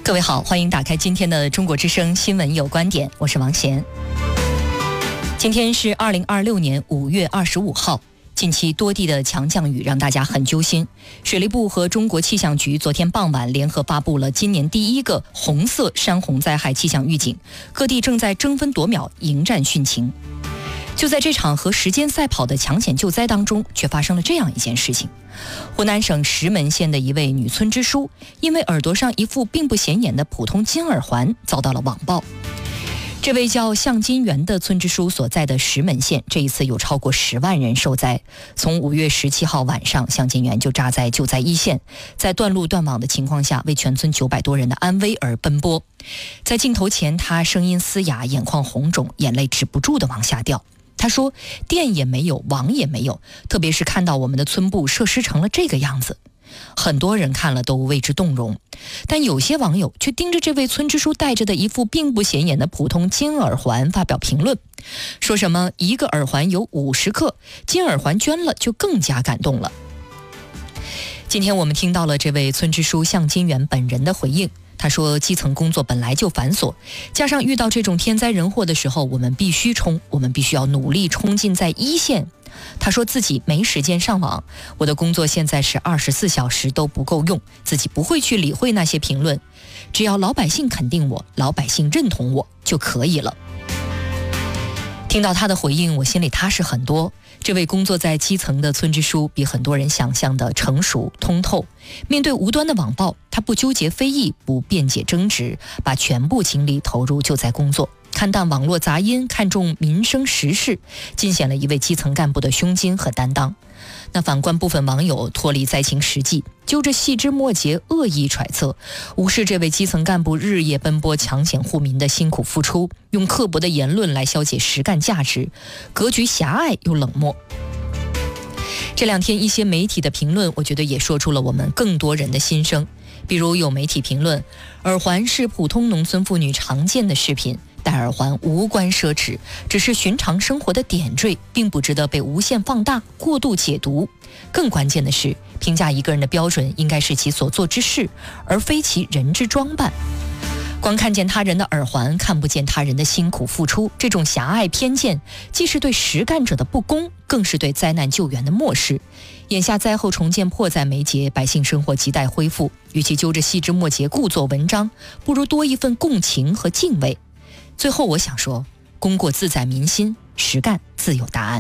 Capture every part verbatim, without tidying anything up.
各位好，欢迎打开今天的中国之声新闻有观点，我是王贤。今天是二零二六年五月二十五号，近期多地的强降雨让大家很揪心。水利部和中国气象局昨天傍晚联合发布了今年第一个红色山洪灾害气象预警，各地正在争分夺秒迎战汛情。就在这场和时间赛跑的抢险救灾当中，却发生了这样一件事情。湖南省石门县的一位女村支书，因为耳朵上一副并不显眼的普通金耳环遭到了网暴。这位叫向金元的村支书所在的石门县，这一次有超过十万人受灾。从五月十七号晚上，向金元就扎在救灾一线，在断路断网的情况下，为全村九百多人的安危而奔波。在镜头前，他声音嘶哑，眼眶红肿，眼泪止不住地往下掉。他说，电也没有，网也没有，特别是看到我们的村部设施成了这个样子，很多人看了都为之动容。但有些网友却盯着这位村支书戴着的一副并不显眼的普通金耳环发表评论，说什么一个耳环有五十克，金耳环捐了就更加感动了。今天我们听到了这位村支书向金元本人的回应。他说，基层工作本来就繁琐，加上遇到这种天灾人祸的时候，我们必须冲，我们必须要努力冲进在一线。他说自己没时间上网，我的工作现在是二十四小时都不够用，自己不会去理会那些评论，只要老百姓肯定我，老百姓认同我就可以了。听到他的回应，我心里踏实很多。这位工作在基层的村支书比很多人想象的成熟通透，面对无端的网暴，他不纠结非议，不辩解争执，把全部精力投入救灾工作，看淡网络杂音，看重民生时事，尽显了一位基层干部的胸襟和担当。那反观部分网友脱离灾情实际，揪着细枝末节恶意揣测，无视这位基层干部日夜奔波抢险护民的辛苦付出，用刻薄的言论来消解实干价值，格局狭隘又冷漠。这两天一些媒体的评论，我觉得也说出了我们更多人的心声。比如有媒体评论，耳环是普通农村妇女常见的饰品，戴耳环无关奢侈，只是寻常生活的点缀，并不值得被无限放大、过度解读。更关键的是，评价一个人的标准应该是其所做之事，而非其人之装扮。光看见他人的耳环，看不见他人的辛苦付出，这种狭隘偏见，既是对实干者的不公，更是对灾难救援的漠视。眼下灾后重建迫在眉睫，百姓生活亟待恢复，与其揪着细枝末节故作文章，不如多一份共情和敬畏。最后我想说，功过自在民心，实干自有答案。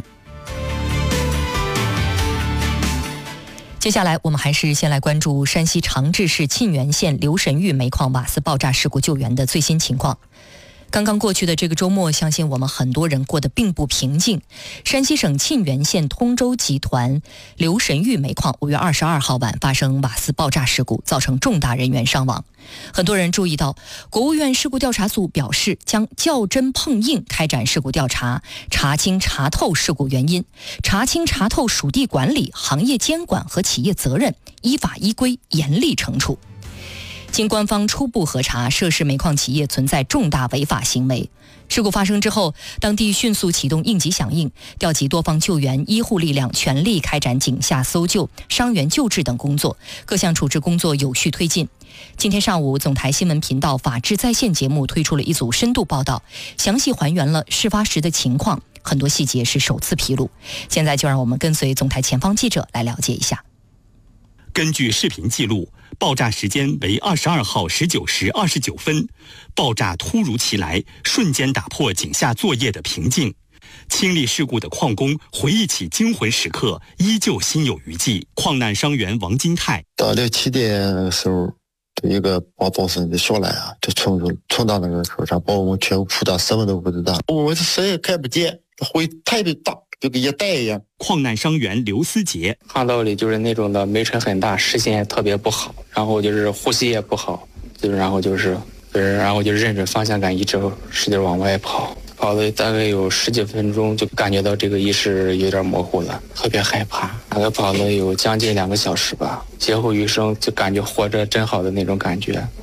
接下来我们还是先来关注山西长治市沁源县刘神峪煤矿瓦斯爆炸事故救援的最新情况。刚刚过去的这个周末，相信我们很多人过得并不平静。山西省沁源县通州集团刘神峪煤矿五月二十二号晚发生瓦斯爆炸事故，造成重大人员伤亡。很多人注意到，国务院事故调查组表示将较真碰硬开展事故调查，查清查透事故原因，查清查透属地管理、行业监管和企业责任，依法依规严厉惩处。经官方初步核查，涉事煤矿企业存在重大违法行为。事故发生之后，当地迅速启动应急响应，调集多方救援医护力量，全力开展井下搜救、伤员救治等工作，各项处置工作有序推进。今天上午，总台新闻频道法治在线节目推出了一组深度报道，详细还原了事发时的情况，很多细节是首次披露。现在就让我们跟随总台前方记者来了解一下。 根据视频记录，爆炸时间为二十二号十九时二十九分，爆炸突如其来，瞬间打破井下作业的平静。亲历事故的矿工回忆起惊魂时刻，依旧心有余悸。矿难伤员王金泰， 到六七点的时候，有一个爆爆声就上来啊，就冲出冲到那个手上，把我们全部扑倒，什么都不知道。我们谁也看不见，灰太大，就跟一袋一样。 矿难伤员刘思杰， 巷道里就是那种的煤尘很大，视线也特别不好，然后就是呼吸也不好，就是然后就是就是然后就认准方向感，一直使劲往外跑。跑了大概有十几分钟，就感觉到这个意识有点模糊了，特别害怕。大概跑了有将近两个小时吧，劫后余生，就感觉活着真好的那种感觉。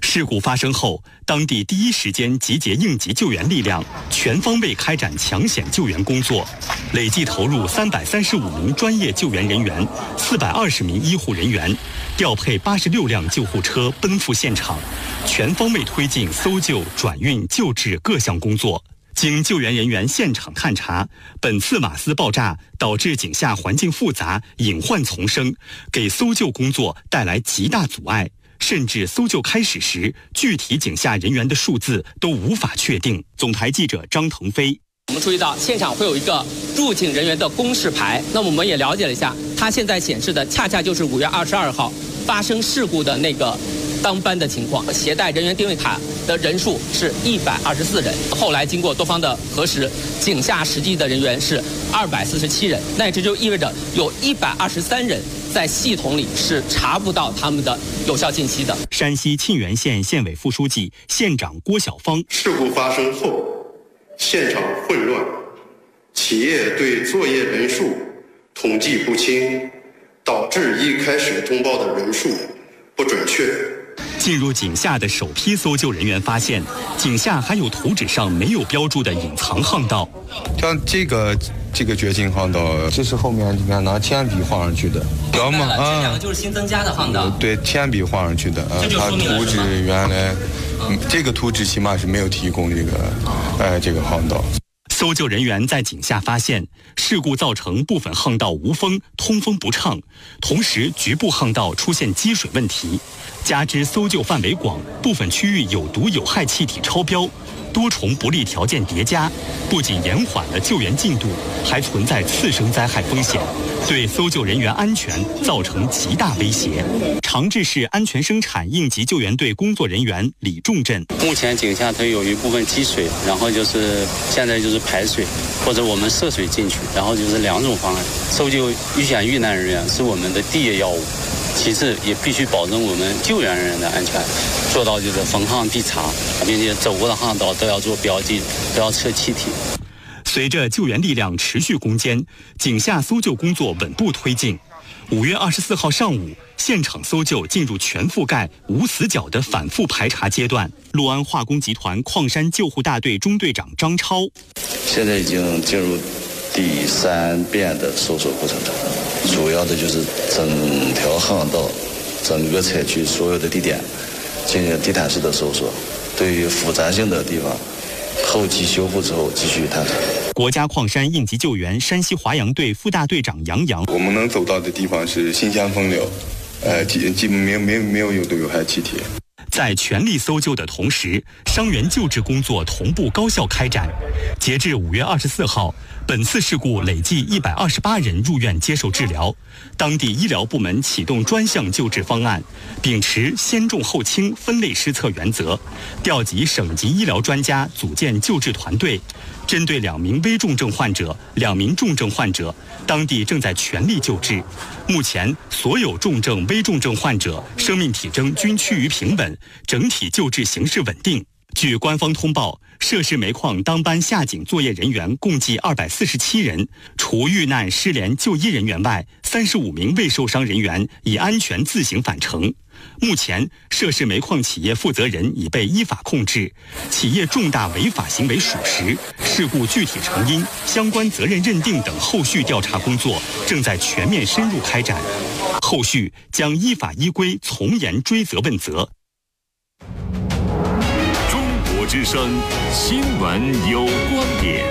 事故发生后，当地第一时间集结应急救援力量，全方位开展抢险救援工作，累计投入三百三十五名专业救援人员、四百二十名医护人员，调配八十六辆救护车奔赴现场，全方位推进搜救、转运、救治各项工作。经救援人员现场勘查，本次瓦斯爆炸导致井下环境复杂、隐患丛生，给搜救工作带来极大阻碍。甚至搜救开始时，具体井下人员的数字都无法确定。总台记者张腾飞， 我们注意到现场会有一个入井人员的公示牌，那我们也了解了一下，它现在显示的恰恰就是五月二十二号发生事故的那个当班的情况。携带人员定位卡的人数是一百二十四人，后来经过多方的核实，井下实际的人员是二百四十七人，那也这就意味着有一百二十三人在系统里是查不到他们的有效信息的。 山西沁源县县委副书记、县长郭晓芳， 事故发生后，现场混乱，企业对作业人数统计不清，导致一开始通报的人数不准确。 进入井下的首批搜救人员发现，井下还有图纸上没有标注的隐藏巷道。 像这个这个绝境巷道，这是后面你看拿铅笔画上去的，知道吗？ 啊，这两个就是新增加的巷道。 对，铅笔画上去的。啊，它图纸原来，嗯，这个图纸起码是没有提供这个，呃，这个巷道。 搜救人员在井下发现，事故造成部分巷道无风、通风不畅，同时局部巷道出现积水问题，加之搜救范围广，部分区域有毒有害气体超标，多重不利条件叠加，不仅延缓了救援进度，还存在次生灾害风险，对搜救人员安全造成极大威胁。长治市安全生产应急救援队工作人员李仲振， 目前井下它有一部分积水，然后就是现在就是排水或者我们涉水进去，然后就是两种方案。搜救遇险遇难人员是我们的第一要务，其次也必须保证我们救援人员的安全，做到就是逢巷必查，并且走过的巷道都要做标记，都要测气体。 随着救援力量持续攻坚，井下搜救工作稳步推进。五月二十四号上午，现场搜救进入全覆盖、无死角的反复排查阶段。洛安化工集团矿山救护大队中队长张超， 现在已经进入第三遍的搜索过程中，主要的就是整条巷道、整个采区所有的地点进行地毯式的搜索，对于复杂性的地方，后期修复之后继续探索。 国家矿山应急救援山西华阳队副大队长杨洋， 我们能走到的地方是新鲜风流，呃，基基本没有没有没有有毒有害气体。 在全力搜救的同时，伤员救治工作同步高效开展。截至五月二十四号，本次事故累计一百二十八人入院接受治疗。当地医疗部门启动专项救治方案，秉持先重后轻分类施策原则，调集省级医疗专家组建救治团队，针对两名危重症患者、两名重症患者，当地正在全力救治。目前，所有重症、危重症患者生命体征均趋于平稳，整体救治形势稳定。据官方通报，涉事煤矿当班下井作业人员共计二百四十七人，除遇难失联就医人员外，三十五名未受伤人员已安全自行返程。目前，涉事煤矿企业负责人已被依法控制，企业重大违法行为属实，事故具体成因、相关责任认定等后续调查工作正在全面深入开展，后续将依法依规从严追责问责。 中国之声新闻有观点。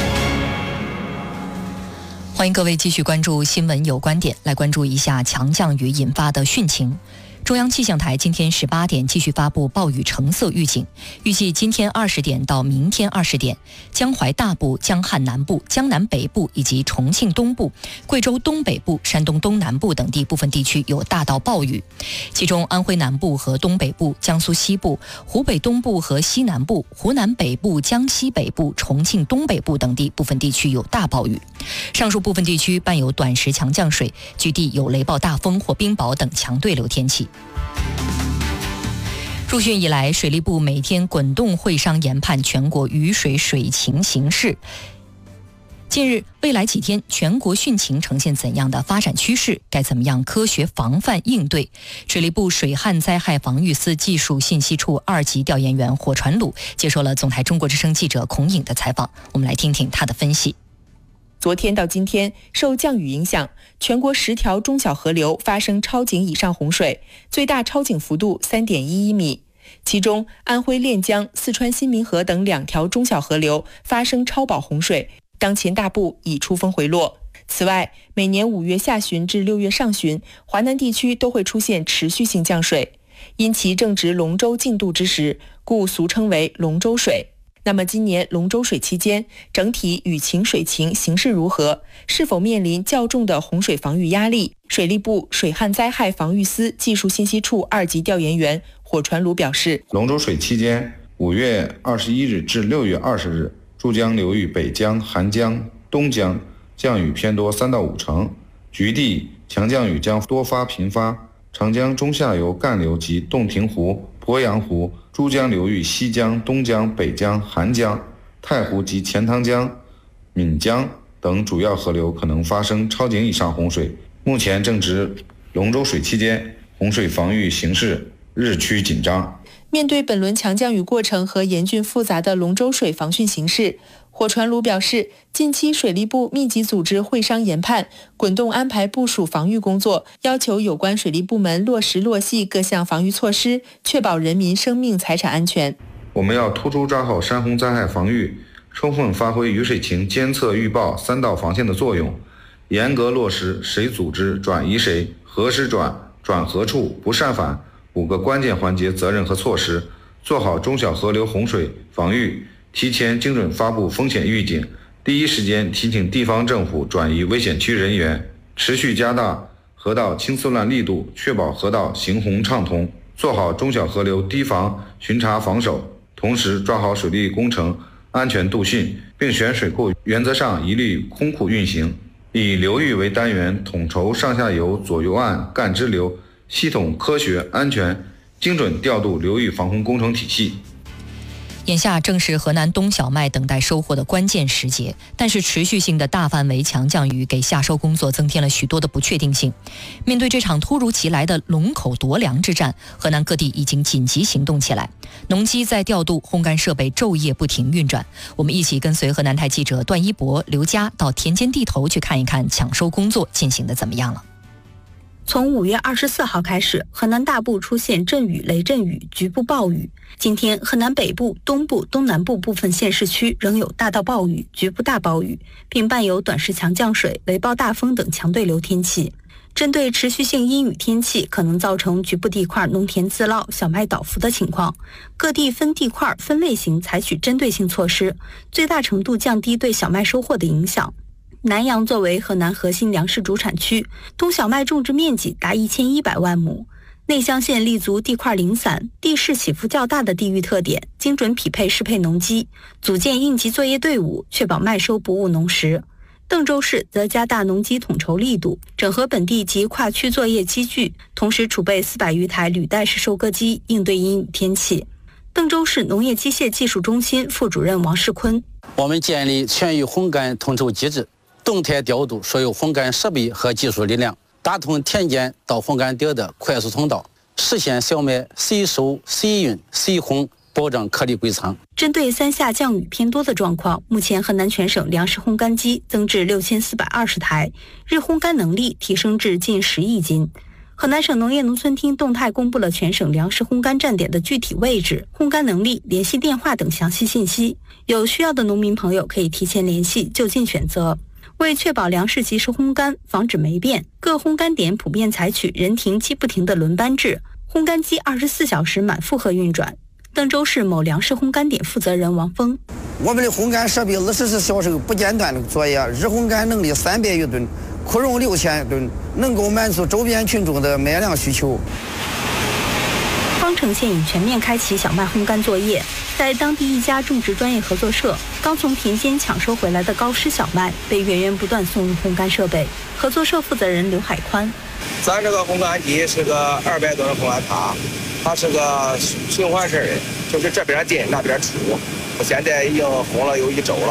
欢迎各位继续关注新闻有观点，来关注一下强降雨引发的汛情。中央气象台今天十八点继续发布暴雨橙色预警，预计今天二十点到明天二十点，江淮大部、江汉南部、江南北部以及重庆东部、贵州东北部、山东东南部等地部分地区有大到暴雨，其中安徽南部和东北部、江苏西部、湖北东部和西南部、湖南北部、江西北部、重庆东北部等地部分地区有大暴雨，上述部分地区伴有短时强降水，局地有雷暴大风或冰雹等强对流天气。入汛以来，水利部每天滚动会商研判全国雨水水情形势， 近日，未来几天全国汛情呈现怎样的发展趋势？该怎么样科学防范应对？水利部水旱灾害防御司技术信息处二级调研员火传鲁接受了总台中国之声记者孔颖的采访，我们来听听他的分析。 昨天到今天，受降雨影响，全国十条中小河流发生超警以上洪水，最大超警幅度 三点一一米。其中，安徽练江、四川新民河等两条中小河流发生超保洪水，当前大部已出峰回落。此外，每年五月下旬至六月上旬，华南地区都会出现持续性降水，因其正值龙舟竞渡之时，故俗称为龙舟水。那么今年龙舟水期间，整体雨情水情形势如何？是否面临较重的洪水防御压力？水利部水旱灾害防御司技术信息处二级调研员火传鲁表示， 龙舟水期间，五月二十一日至六月二十日，珠江流域北江、韩江、东江降雨偏多三到五成，局地强降雨将多发频发。长江中下游干流及洞庭湖、鄱阳湖、珠江流域西江、东江、北江、韩江、太湖及钱塘江、岷江等主要河流可能发生超警以上洪水。目前正值龙舟水期间，洪水防御形势日趋紧张。 面对本轮强降雨过程和严峻复杂的龙舟水防汛形势，火传鲁表示，近期水利部密集组织会商研判，滚动安排部署防御工作，要求有关水利部门落实落细各项防御措施，确保人民生命财产安全。 我们要突出抓好山洪灾害防御，充分发挥雨水情监测预报三道防线的作用，严格落实谁组织转移谁、何时转、转何处、不擅返五个关键环节责任和措施，做好中小河流洪水防御，提前精准发布风险预警，第一时间提醒地方政府转移危险区人员，持续加大河道清丝乱力度，确保河道行洪畅通，做好中小河流堤防巡查防守，同时抓好水利工程安全度汛，并选水库原则上一律空库运行，以流域为单元，统筹上下游、左右岸、干支流，系统、科学、安全、精准调度流域防洪工程体系。 眼下正是河南冬小麦等待收获的关键时节，但是持续性的大范围强降雨给夏收工作增添了许多的不确定性。面对这场突如其来的龙口夺粮之战，河南各地已经紧急行动起来，农机在调度，烘干设备昼夜不停运转。我们一起跟随河南台记者段一博、刘佳到田间地头去看一看抢收工作进行的怎么样了。 从五月二十四号开始，河南大部出现阵雨、雷阵雨、局部暴雨。今天，河南北部、东部、东南部部分县市区仍有大到暴雨、局部大暴雨，并伴有短时强降水、雷暴大风等强对流天气。针对持续性阴雨天气可能造成局部地块农田自涝、小麦倒伏的情况，各地分地块、分类型采取针对性措施，最大程度降低对小麦收获的影响。南阳作为河南核心粮食主产区，冬小麦种植面积达一千一百万亩。内乡县立足地块零散、地势起伏较大的地域特点，精准匹配适配农机，组建应急作业队伍，确保麦收不误农时。邓州市则加大农机统筹力度，整合本地及跨区作业机具，同时储备四百余台履带式收割机，应对阴雨天气。邓州市农业机械技术中心副主任王世坤： 我们建立全域烘干统筹机制，动态调度所有烘干设备和技术力量，打通田间到烘干点的快速通道，实现小麦随收随运随烘，保障颗粒归仓。 针对三下降雨偏多的状况，目前河南全省粮食烘干机增至六千四百二十台，日烘干能力提升至近十亿斤。河南省农业农村厅动态公布了全省粮食烘干站点的具体位置、烘干能力、联系电话等详细信息，有需要的农民朋友可以提前联系，就近选择。为确保粮食及时烘干，防止霉变，各烘干点普遍采取人停机不停的轮班制，烘干机二十四小时满负荷运转。邓州市某粮食烘干点负责人王峰： 我们的烘干设备二十四小时不间断的作业，日烘干能力三百余吨，库容六千吨，能够满足周边群众的麦粮需求。 方城县已全面开启小麦烘干作业，在当地一家种植专业合作社，刚从田间抢收回来的高湿小麦被源源不断送入烘干设备。合作社负责人刘海宽： 咱这个烘干机是个二百吨烘干塔，它是个循环式的，就是这边进那边出，现在已经烘了有一周了。